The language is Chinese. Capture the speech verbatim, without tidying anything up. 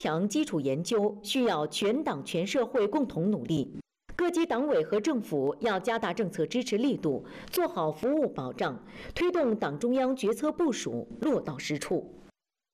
强基础研究需要全党全社会共同努力，各级党委和政府要加大政策支持力度，做好服务保障，推动党中央决策部署落到实处。